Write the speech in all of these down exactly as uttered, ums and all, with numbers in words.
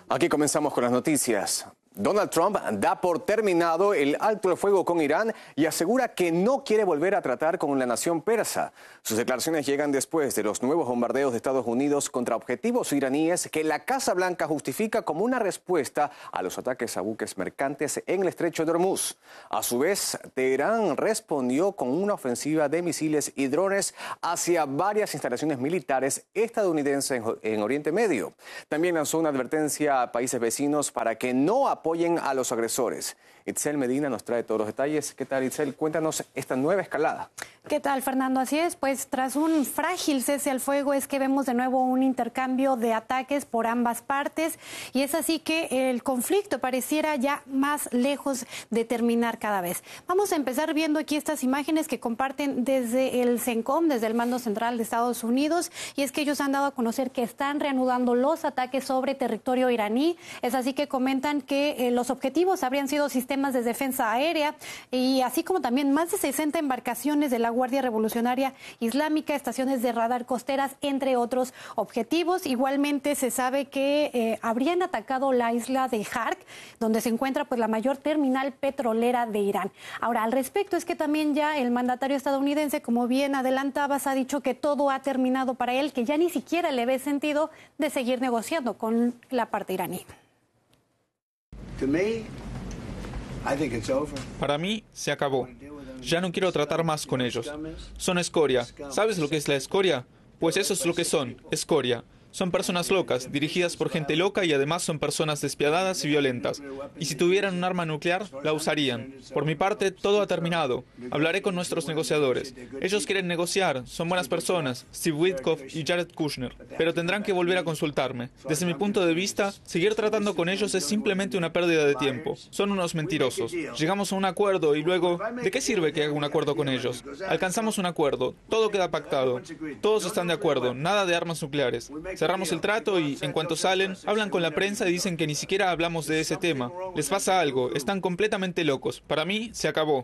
Aquí comenzamos con las noticias. Donald Trump da por terminado el alto el fuego con Irán y asegura que no quiere volver a tratar con la nación persa. Sus declaraciones llegan después de los nuevos bombardeos de Estados Unidos contra objetivos iraníes que la Casa Blanca justifica como una respuesta a los ataques a buques mercantes en el estrecho de Hormuz. A su vez, Teherán respondió con una ofensiva de misiles y drones hacia varias instalaciones militares estadounidenses en, en Oriente Medio. También lanzó una advertencia a países vecinos para que no apoyen a los agresores. Itzel Medina nos trae todos los detalles. ¿Qué tal, Itzel? Cuéntanos esta nueva escalada. ¿Qué tal, Fernando? Así es, pues tras un frágil cese al fuego es que vemos de nuevo un intercambio de ataques por ambas partes y es así que el conflicto pareciera ya más lejos de terminar cada vez. Vamos a empezar viendo aquí estas imágenes que comparten desde el CENTCOM, desde el Mando Central de Estados Unidos, y es que ellos han dado a conocer que están reanudando los ataques sobre territorio iraní. Es así que comentan que eh, los objetivos habrían sido sistemas de defensa aérea y así como también más de sesenta embarcaciones de la Guardia Revolucionaria Islámica, estaciones de radar costeras, entre otros objetivos. Igualmente se sabe que eh, habrían atacado la isla de Hark, donde se encuentra pues la mayor terminal petrolera de Irán. Ahora, al respecto es que también ya el mandatario estadounidense, como bien adelantabas, ha dicho que todo ha terminado para él, que ya ni siquiera le ve sentido de seguir negociando con la parte iraní. Para mí, se acabó. Ya no quiero tratar más con ellos. Son escoria. ¿Sabes lo que es la escoria? Pues eso es lo que son, escoria. Son personas locas, dirigidas por gente loca y además son personas despiadadas y violentas. Y si tuvieran un arma nuclear, la usarían. Por mi parte, todo ha terminado. Hablaré con nuestros negociadores. Ellos quieren negociar, son buenas personas, Steve Witkoff y Jared Kushner, pero tendrán que volver a consultarme. Desde mi punto de vista, seguir tratando con ellos es simplemente una pérdida de tiempo. Son unos mentirosos. Llegamos a un acuerdo y luego, ¿de qué sirve que haga un acuerdo con ellos? Alcanzamos un acuerdo, todo queda pactado. Todos están de acuerdo, nada de armas nucleares. Cerramos el trato y, en cuanto salen, hablan con la prensa y dicen que ni siquiera hablamos de ese tema. Les pasa algo, están completamente locos. Para mí, se acabó.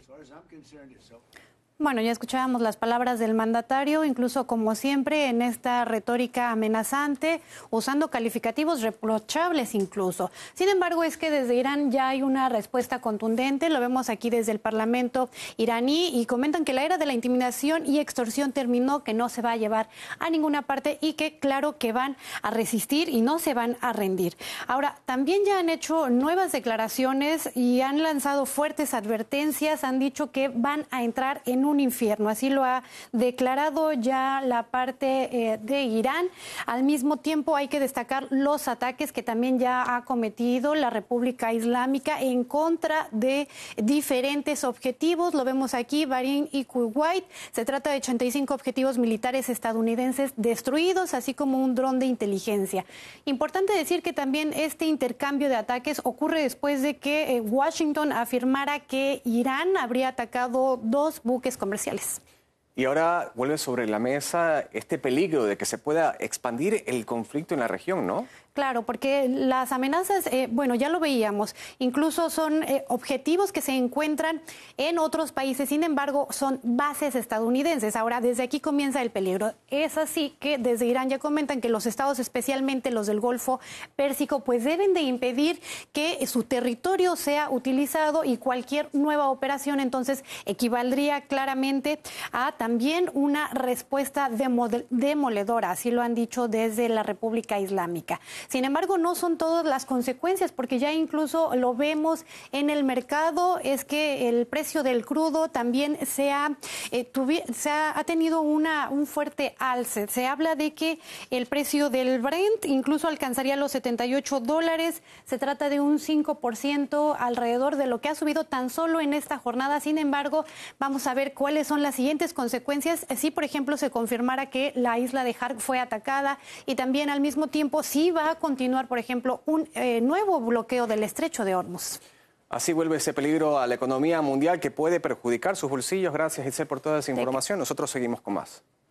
Bueno, ya escuchábamos las palabras del mandatario, incluso como siempre en esta retórica amenazante, usando calificativos reprochables incluso. Sin embargo, es que desde Irán ya hay una respuesta contundente, lo vemos aquí desde el Parlamento iraní y comentan que la era de la intimidación y extorsión terminó, que no se va a llevar a ninguna parte y que claro que van a resistir y no se van a rendir. Ahora, también ya han hecho nuevas declaraciones y han lanzado fuertes advertencias, han dicho que van a entrar en un infierno, así lo ha declarado ya la parte eh, de Irán. Al mismo tiempo hay que destacar los ataques que también ya ha cometido la República Islámica en contra de diferentes objetivos, lo vemos aquí, Bahrein y Kuwait. Se trata de ochenta y cinco objetivos militares estadounidenses destruidos, así como un dron de inteligencia. Importante decir que también este intercambio de ataques ocurre después de que eh, Washington afirmara que Irán habría atacado dos buques comerciales. Y ahora vuelve sobre la mesa este peligro de que se pueda expandir el conflicto en la región, ¿no? Claro, porque las amenazas, eh, bueno, ya lo veíamos, incluso son eh, objetivos que se encuentran en otros países, sin embargo, son bases estadounidenses. Ahora, desde aquí comienza el peligro. Es así que desde Irán ya comentan que los estados, especialmente los del Golfo Pérsico, pues deben de impedir que su territorio sea utilizado y cualquier nueva operación, entonces, equivaldría claramente a también una respuesta demoledora, así lo han dicho desde la República Islámica. Sin embargo, no son todas las consecuencias, porque ya incluso lo vemos en el mercado, es que el precio del crudo también se ha, eh, tuvi- se ha, ha tenido una, un fuerte alce. Se habla de que el precio del Brent incluso alcanzaría los setenta y ocho dólares. Se trata de un cinco por ciento alrededor de lo que ha subido tan solo en esta jornada. Sin embargo, vamos a ver cuáles son las siguientes consecuencias si, por ejemplo, se confirmara que la isla de Hark fue atacada y también al mismo tiempo si va a continuar, por ejemplo, un eh, nuevo bloqueo del estrecho de Hormuz. Así vuelve ese peligro a la economía mundial que puede perjudicar sus bolsillos. Gracias, Itzel, por toda esa información. Nosotros seguimos con más.